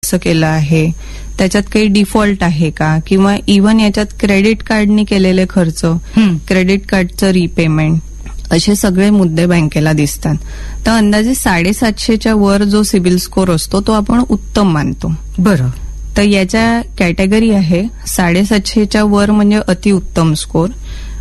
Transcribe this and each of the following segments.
खर्च केला आहे, त्याच्यात काही डिफॉल्ट आहे का, किंवा इव्हन याच्यात क्रेडिट कार्डनी केलेले खर्च, क्रेडिट कार्डचं रिपेमेंट, असे सगळे मुद्दे बँकेला दिसतात. तर अंदाजे 750च्या वर जो सिबिल स्कोर असतो तो आपण उत्तम मानतो. बरं. तर याच्या कॅटेगरी आहे 750च्या वर म्हणजे अतिउत्तम स्कोर,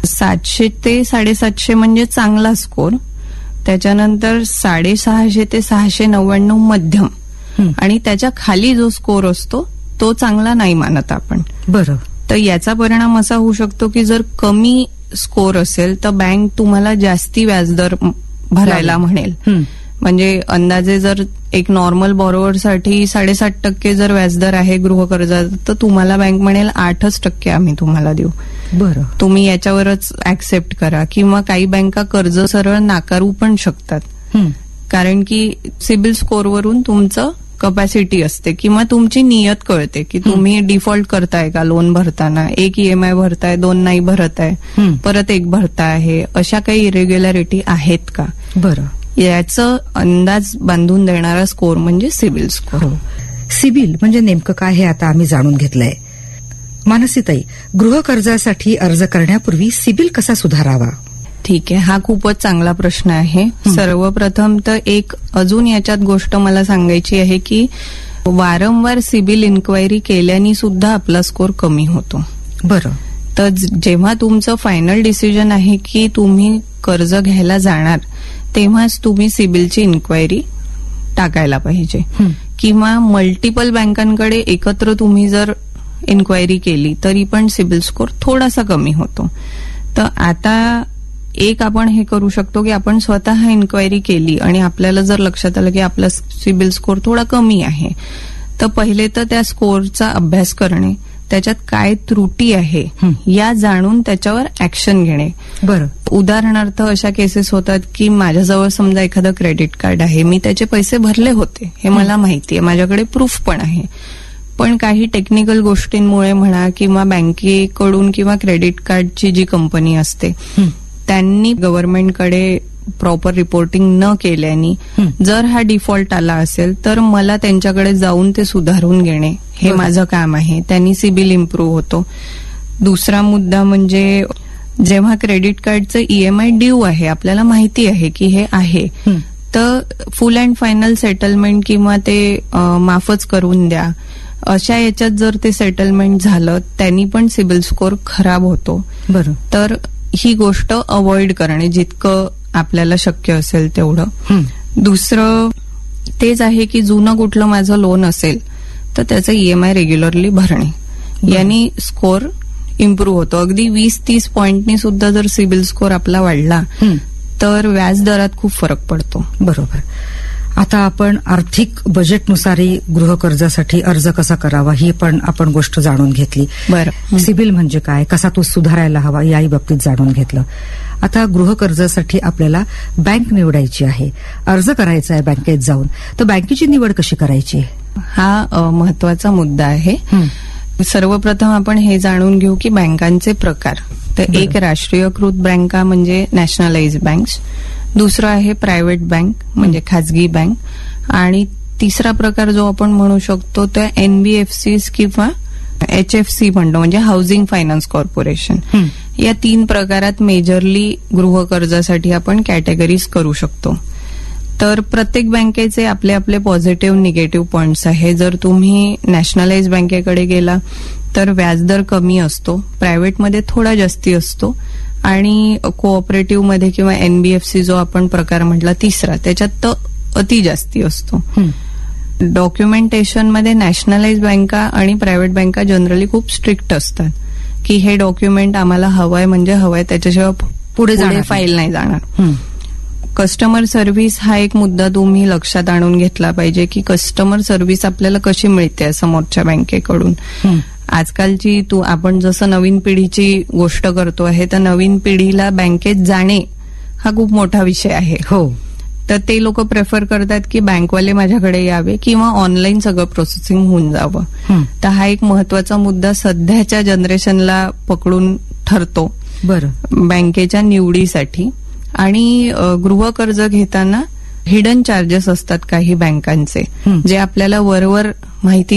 700 ते 750 म्हणजे चांगला स्कोर, त्याच्यानंतर 650 ते 699 मध्यम, आणि त्याच्या खाली जो स्कोर असतो तो चांगला नाही मानत आपण. बरं. तर याचा परिणाम असा होऊ शकतो की जर कमी स्कोर असेल तर बँक तुम्हाला जास्ती व्याजदर भरायला म्हणेल. म्हणजे अंदाजे जर एक नॉर्मल बॉरोवरसाठी 7.5% जर व्याजदर आहे गृहकर्जाचा, तर तुम्हाला बँक म्हणेल 8% आम्ही तुम्हाला देऊ. बरं. तुम्ही याच्यावरच ऍक्सेप्ट करा. किंवा काही बँका कर्ज सरळ नाकारू पण शकतात, कारण की सिबिल स्कोरवरून तुमचं कपॅसिटी असते किंवा तुमची नियत कळते की तुम्ही डिफॉल्ट करताय का लोन भरताना, एक ईएमआय भरताय, 2 नाही भरत आहे, परत एक भरताय आहे, अशा काही इरेग्युलॅरिटी आहेत का. बरं. याचं अंदाज बांधून देणारा स्कोर म्हणजे सिबिल स्कोर. सिबिल म्हणजे नेमकं काय हे आता आम्ही जाणून घेतलंय. मानसीताई, गृहकर्जासाठी अर्ज करण्यापूर्वी सिबिल कसा सुधारावा? ठीक आहे, हा खूपच चांगला प्रश्न आहे. सर्वप्रथम तर एक अजून याच्यात गोष्ट मला सांगायची आहे की वारंवार सिबिल इन्क्वायरी केल्याने सुद्धा आपला स्कोर कमी होतो. बरं. तर जेव्हा तुमचं फायनल डिसिजन आहे की तुम्ही कर्ज घ्यायला जाणार, तेव्हाच तुम्ही सिबिलची इन्क्वायरी टाकायला पाहिजे. किंवा मल्टिपल बँकांकडे एकत्र तुम्ही जर इन्क्वायरी केली तरी पण सिबिल स्कोर थोडासा कमी होतो. तर आता एक आपण हे करू शकतो की आपण स्वतः इन्क्वायरी केली आणि आपल्याला जर लक्षात आलं की आपला सिबिल स्कोर थोडा कमी आहे, तर पहिले तर त्या स्कोरचा अभ्यास करणे, त्याच्यात काय त्रुटी आहे या जाणून त्याच्यावर ऍक्शन घेणे. बरं. उदाहरणार्थ अशा केसेस होतात की माझ्याजवळ समजा एखादं क्रेडिट कार्ड आहे, मी त्याचे पैसे भरले होते, हे मला माहिती आहे, माझ्याकडे प्रूफ पण आहे, पण काही टेक्निकल गोष्टींमुळे म्हणा किंवा बँकेकडून किंवा क्रेडिट कार्डची जी कंपनी असते त्यांनी गव्हर्नमेंटकडे प्रॉपर रिपोर्टिंग न केल्याने जर हा डिफॉल्ट आला असेल तर मला त्यांच्याकडे जाऊन ते सुधारून घेणे हे माझं काम आहे. त्यांनी सिबिल इम्प्रूव्ह होतो. दुसरा मुद्दा म्हणजे जेव्हा क्रेडिट कार्डचं ईएमआय ड्यू आहे, आपल्याला माहिती आहे की हे आहे, तर फुल अँड फायनल सेटलमेंट किंवा ते माफच करून द्या अशा याच्यात जर ते सेटलमेंट झालं त्यांनी पण सिबिल स्कोर खराब होतो. बरं. तर ही गोष्ट अवॉइड करणे जितकं आपल्याला शक्य असेल तेवढं. दुसरं तेच आहे की जुनं कुठलं माझं लोन असेल तर त्याचं ईएमआय रेग्युलरली भरणे, यांनी स्कोर इम्प्रूव्ह होतो. अगदी 20-30 पॉइंटनी सुद्धा जर सिबिल स्कोर आपला वाढला तर व्याज दरात खूप फरक पडतो. बरोबर. आता आपण आर्थिक बजेटनुसारही गृहकर्जासाठी अर्ज कसा करावा ही पण आपण गोष्ट जाणून घेतली. बरं. सिबिल म्हणजे काय, कसा तो सुधारायला हवा याही बाबतीत जाणून घेतलं. आता गृहकर्जासाठी आपल्याला बँक निवडायची आहे, अर्ज करायचा आहे बँकेत जाऊन, तर बँकेची निवड कशी करायची? हा महत्वाचा मुद्दा आहे. सर्वप्रथम आपण हे जाणून घेऊ की बँकांचे प्रकार. तर एक राष्ट्रीयकृत बँका म्हणजे नॅशनलाइज बँक्स, दुसरं आहे प्रायव्हेट बँक म्हणजे खाजगी बँक, आणि तिसरा प्रकार जो आपण म्हणू शकतो तो एनबीएफसीज किंवा एचएफसी म्हणतो म्हणजे हाऊसिंग फायनान्स कॉर्पोरेशन. या 3 प्रकारात मेजरली गृहकर्जासाठी आपण कॅटेगरीज करू शकतो. तर प्रत्येक बँकेचे आपले आपले पॉझिटिव्ह निगेटिव्ह पॉइंट्स आहे. जर तुम्ही नॅशनलाइज बँकेकडे गेला तर व्याजदर कमी असतो, प्रायव्हेटमध्ये थोडा जास्ती असतो, आणि कोऑपरेटिव्ह मध्ये किंवा एनबीएफसी जो आपण प्रकार म्हटला तिसरा त्याच्यात तर अति जास्ती असतो. डॉक्युमेंटेशनमध्ये नॅशनलाइज बँका आणि प्रायव्हेट बँका जनरली खूप स्ट्रिक्ट असतात की हे डॉक्युमेंट आम्हाला हवंय म्हणजे हवंय, त्याच्याशिवाय पुढे फाईल नाही जाणार. कस्टमर सर्व्हिस हा एक मुद्दा तुम्ही लक्षात आणून घेतला पाहिजे की कस्टमर सर्व्हिस आपल्याला कशी मिळते समोरच्या बँकेकडून. आजकालची आपण जसं नवीन पिढीची गोष्ट करतो आहे तर नवीन पिढीला बँकेत जाणे हा खूप मोठा विषय आहे. हो. तर ते लोक प्रेफर करतात की बँकवाले माझ्याकडे यावे किंवा ऑनलाईन सगळं प्रोसेसिंग होऊन जावं. तर हा एक महत्वाचा मुद्दा सध्याच्या जनरेशनला पकडून ठरतो बँकेच्या निवडीसाठी. आणि गृहकर्ज घेताना हिडन चार्जेस असतात काही बँकांचे जे आपल्याला वरवर माहिती